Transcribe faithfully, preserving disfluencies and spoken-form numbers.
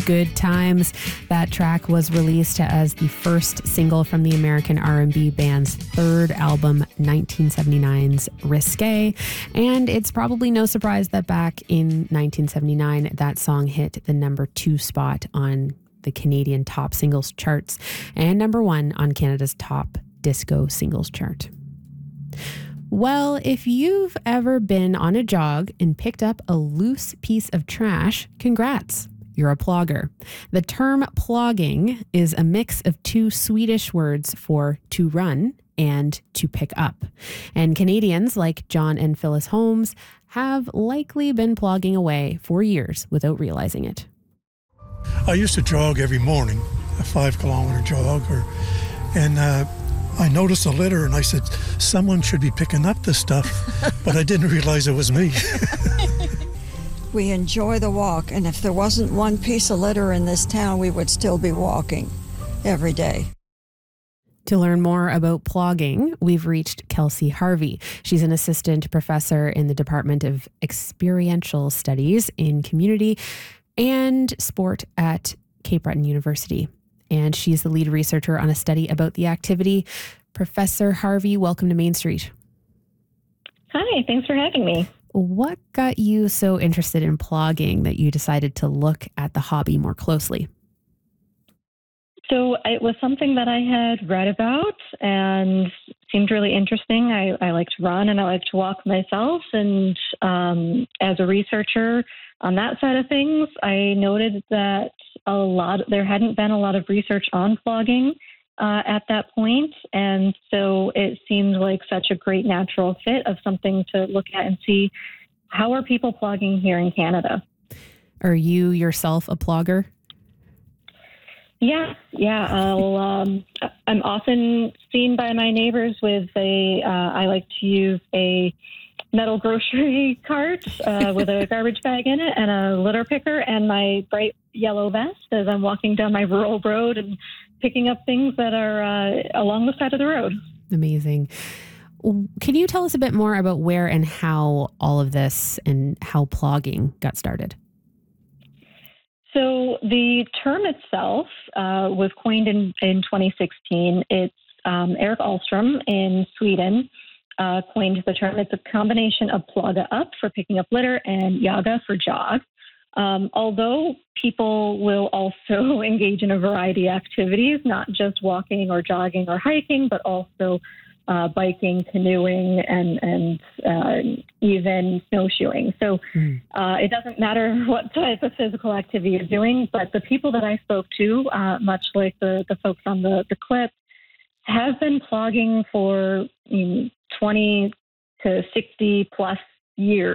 Good Times. That track was released as the first single from the American R and B band's third album, nineteen seventy-nine's Risque. And it's probably no surprise that back in nineteen seventy-nine, that song hit the number two spot on the Canadian top singles charts and number one on Canada's top disco singles chart. Well, if you've ever been on a jog and picked up a loose piece of trash, congrats. You're a plogger. The term plogging is a mix of two Swedish words for to run and to pick up. And Canadians like John and Phyllis Holmes have likely been plogging away for years without realizing it. I used to jog every morning, a five kilometer jog, or, and uh, I noticed a litter and I said, someone should be picking up this stuff, but I didn't realize it was me. We enjoy the walk, and if there wasn't one piece of litter in this town, we would still be walking every day. To learn more about plogging, we've reached Kelsey Harvey. She's an assistant professor in the Department of Experiential Studies in Community and Sport at Cape Breton University. And she's the lead researcher on a study about the activity. Professor Harvey, welcome to Main Street. Hi, thanks for having me. What got you so interested in plogging that you decided to look at the hobby more closely? So it was something that I had read about and seemed really interesting. I, I like to run and I like to walk myself. And um, as a researcher on that side of things, I noted that a lot there hadn't been a lot of research on plogging uh, at that point. And so it seemed like such a great natural fit of something to look at and see, how are people plogging here in Canada? Are you yourself a plogger? Yeah, yeah. I'll, um, I'm often seen by my neighbors with a, uh, I like to use a metal grocery cart uh, with a garbage bag in it and a litter picker and my bright yellow vest as I'm walking down my rural road and picking up things that are uh, along the side of the road. Amazing. Can you tell us a bit more about where and how all of this and how plogging got started? So the term itself uh, was coined in, in twenty sixteen. It's um, Eric Ahlstrom in Sweden uh, coined the term. It's a combination of plugga up for picking up litter and jaga for jog. Um, although people will also engage in a variety of activities, not just walking or jogging or hiking, but also uh, biking, canoeing, and, and uh, even snowshoeing. So mm. uh, it doesn't matter what type of physical activity you're doing, but the people that I spoke to, uh, much like the, the folks on the, the clip, have been plogging for you know, twenty to sixty plus years.